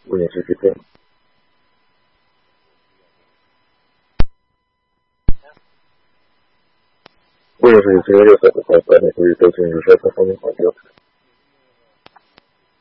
我也是这样。我也是今天又在和朋友聊天，所以都进入说各方面环境。